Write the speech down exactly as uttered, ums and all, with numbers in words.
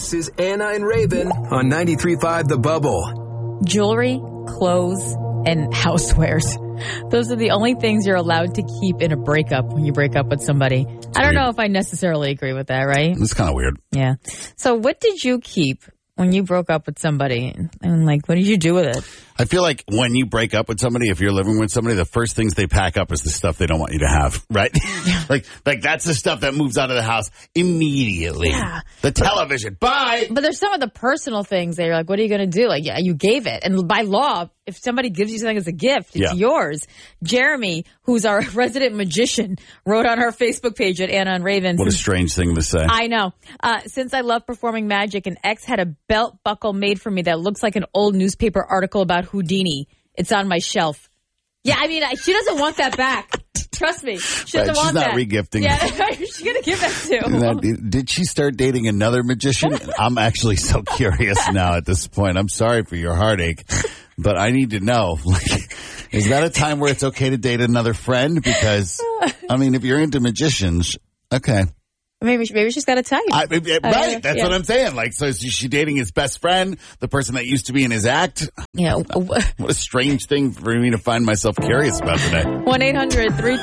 This is Anna and Raven on ninety-three point five The Bubble. Jewelry, clothes, and housewares. Those are the only things you're allowed to keep in a breakup when you break up with somebody. I don't know if I necessarily agree with that, right? It's kind of weird. Yeah. So what did you keep when you broke up with somebody? And, like, what did you do with it? I feel like when you break up with somebody, if you're living with somebody, the first things they pack up is the stuff they don't want you to have, right? like, like that's the stuff that moves out of the house immediately. Yeah. The television, bye! But there's some of the personal things that you're like, what are you going to do? Like, yeah, you gave it. And by law, if somebody gives you something as a gift, it's Yeah. yours. Jeremy, who's our resident magician, wrote on our Facebook page at Anna and Raven. What a strange thing to say. I know. Uh, since I love performing magic, an ex had a belt buckle made for me that looks like an old newspaper article about Houdini. It's on my shelf. Yeah, I mean, she doesn't want that back. Trust me. She doesn't Right, want she's not that. regifting. Yeah, she's going to give that to. Now, did she start dating another magician? I'm actually so curious now at this point. I'm sorry for your heartache, but I need to know. Like, is that a time where it's okay to date another friend? Because, I mean, if you're into magicians, okay. Maybe, maybe she's got a type. I, right, Uh, that's yeah. what I'm saying. Like, so is she dating his best friend, the person that used to be in his act? Yeah. What a strange thing for me to find myself curious about today. one eight hundred three